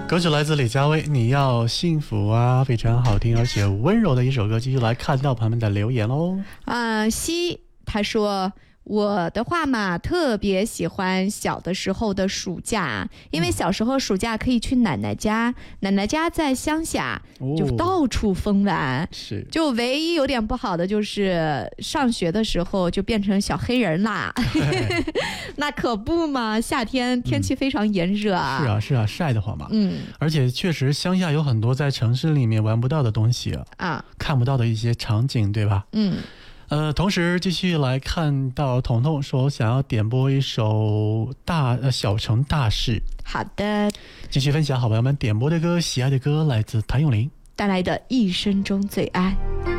歌曲来自李佳薇，你要幸福啊，非常好听而且温柔的一首歌。继续来看到朋友们的留言喽。 他说我的话嘛，特别喜欢小的时候的暑假，因为小时候暑假可以去奶奶家，奶奶家在乡下，就到处疯玩。 是， 就唯一有点不好的就是上学的时候就变成小黑人啦。那可不嘛，夏天天气非常炎热啊。 是啊，晒得慌嘛。而且确实乡下有很多在城市里面玩不到的东西啊，看不到的一些场景，对吧？同时继续来看到彤彤说想要点播一首小城大事。 好的， 继续分享好朋友们点播的歌，喜爱的歌来自谭咏麟带来的一生中最爱。